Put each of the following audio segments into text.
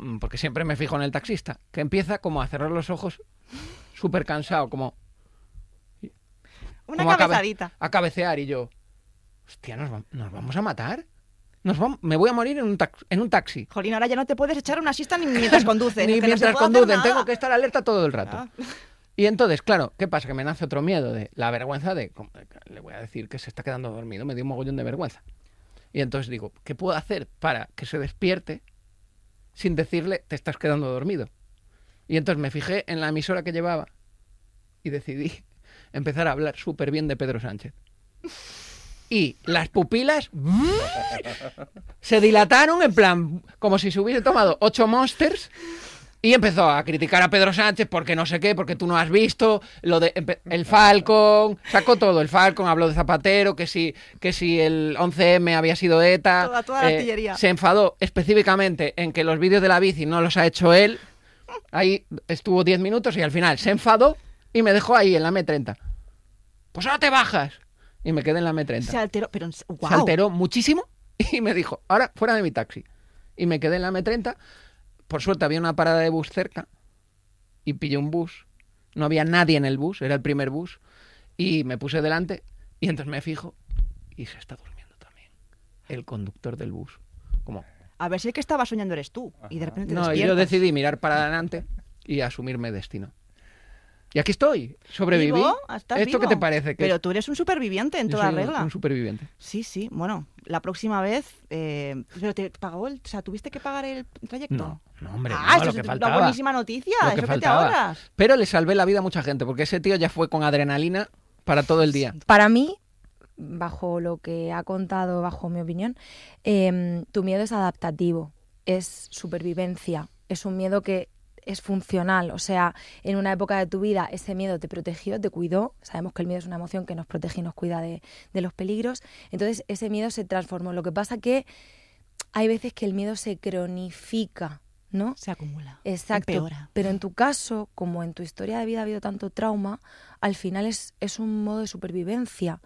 porque siempre me fijo en el taxista, que empieza como a cerrar los ojos súper cansado, como Una cabezadita. a cabecear, y yo, hostia, ¿nos vamos a matar? Me voy a morir en un taxi. Jolín, ahora ya no te puedes echar una siesta ni mientras conduces. Ni que mientras no se puede hacer conducen, nada. tengo que estar alerta todo el rato. Ah. Y entonces, claro, ¿qué pasa? Que me nace otro miedo, de la vergüenza de, le voy a decir que se está quedando dormido, me dio un mogollón de vergüenza. Y entonces digo, ¿qué puedo hacer para que se despierte sin decirle, te estás quedando dormido? Y entonces me fijé en la emisora que llevaba y decidí empezar a hablar súper bien de Pedro Sánchez. Y las pupilas se dilataron en plan, como si se hubiese tomado 8 Monsters, y empezó a criticar a Pedro Sánchez porque no sé qué, porque tú no has visto lo de el Falcon, sacó todo, el Falcon, habló de Zapatero, que si el 11M había sido ETA, Toda la artillería. se enfadó específicamente en que los vídeos de la bici no los ha hecho él. Ahí estuvo 10 minutos y al final se enfadó y me dejó ahí en la M30. Pues ahora te bajas. Y me quedé en la M30. Se alteró, pero wow. Se alteró muchísimo y me dijo, ahora fuera de mi taxi. Y me quedé en la M30. Por suerte había una parada de bus cerca y pillé un bus. No había nadie en el bus, era el primer bus. Y me puse delante y entonces me fijo y se está durmiendo también el conductor del bus. Como, A ver si el que estaba soñando eres tú. Y de repente te no, y despiertas. yo decidí mirar para adelante y asumirme destino. Y aquí estoy, sobreviví. ¿Vivo? ¿Estás ¿Esto vivo? qué te parece? Pero tú eres un superviviente en Yo toda soy regla. un superviviente. Sí, bueno, la próxima vez... ¿Pero te pagó o sea, tuviste que pagar el trayecto? No, hombre, Ah, no, esto lo que es faltaba. una buenísima noticia, Lo eso que que te faltaba. ahorras. Pero le salvé la vida a mucha gente, porque ese tío ya fue con adrenalina para todo el día. Para mí, bajo lo que ha contado, bajo mi opinión, tu miedo es adaptativo, es supervivencia, es un miedo que es funcional. O sea, en una época de tu vida ese miedo te protegió, te cuidó. Sabemos que el miedo es una emoción que nos protege y nos cuida de los peligros. Entonces ese miedo se transformó. Lo que pasa que hay veces que el miedo se cronifica, ¿no? Se acumula. Exacto. Empeora. Pero en tu caso, como en tu historia de vida ha habido tanto trauma, al final es un modo de supervivencia.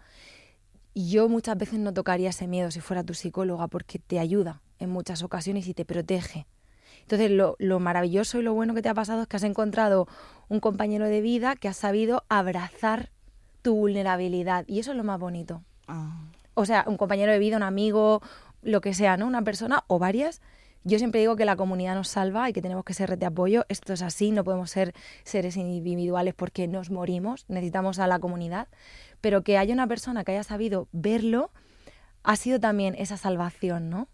Y yo muchas veces no tocaría ese miedo si fuera tu psicóloga, porque te ayuda en muchas ocasiones y te protege. Entonces lo maravilloso y lo bueno que te ha pasado es que has encontrado un compañero de vida que ha sabido abrazar tu vulnerabilidad. Y eso es lo más bonito. O sea, un compañero de vida, un amigo, lo que sea, ¿no? Una persona o varias. Yo siempre digo que la comunidad nos salva y que tenemos que ser red de apoyo. Esto es así, no podemos ser seres individuales porque nos morimos. Necesitamos a la comunidad. Pero que haya una persona que haya sabido verlo ha sido también esa salvación, ¿no?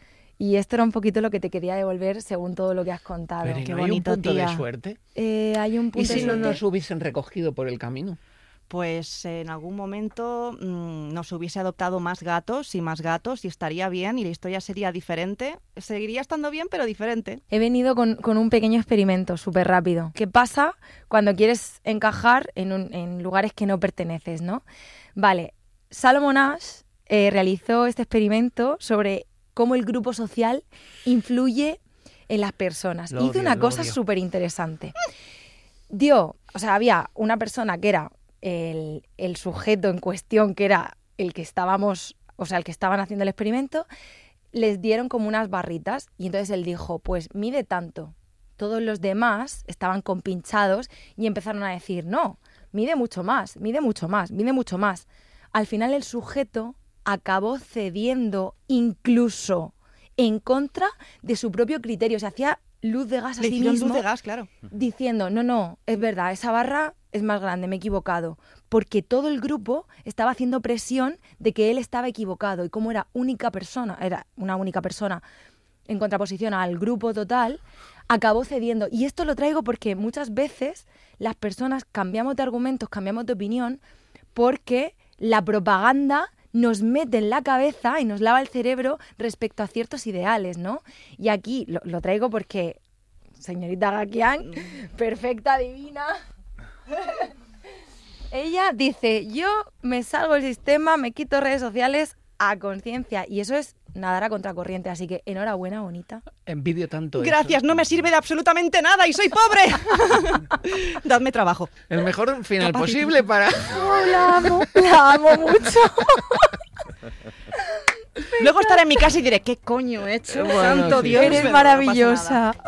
Y esto era un poquito lo que te quería devolver según todo lo que has contado. Pero Qué ¿no hay bonito, un punto tía. de suerte? Hay un punto ¿Y si de no suerte. nos hubiesen recogido por el camino? Pues en algún momento nos hubiese adoptado más gatos y estaría bien y la historia sería diferente. Seguiría estando bien, pero diferente. He venido con un pequeño experimento súper rápido. ¿Qué pasa cuando quieres encajar en lugares que no perteneces, ¿no? Vale, Salomon Asch realizó este experimento sobre cómo el grupo social influye en las personas. Lo Hizo odio, una lo cosa odio. súper interesante. Había una persona que era el sujeto en cuestión, que era el que el que estaban haciendo el experimento. Les dieron como unas barritas y entonces él dijo, pues mide tanto. Todos los demás estaban compinchados y empezaron a decir, no, mide mucho más, mide mucho más, mide mucho más. Al final el sujeto acabó cediendo incluso en contra de su propio criterio. Se hacía luz de gas a Le sí hicieron mismo, luz de gas, claro. diciendo, no, es verdad, esa barra es más grande, me he equivocado. Porque todo el grupo estaba haciendo presión de que él estaba equivocado. Y como era una única persona en contraposición al grupo total, acabó cediendo. Y esto lo traigo porque muchas veces las personas cambiamos de argumentos, cambiamos de opinión, porque la propaganda nos mete en la cabeza y nos lava el cerebro respecto a ciertos ideales, ¿no? Y aquí lo traigo porque, señorita Gakian, perfecta, divina, ella dice, yo me salgo del sistema, me quito redes sociales a conciencia, y eso es nadar a contracorriente, así que enhorabuena, bonita. Envidio tanto Gracias, eso. no me sirve de absolutamente nada y soy pobre. Dadme trabajo. El mejor final posible para... La amo mucho. Luego estaré en mi casa y diré, ¿qué coño he hecho? Bueno, Santo sí. Dios. Eres pero no pasa nada. maravillosa.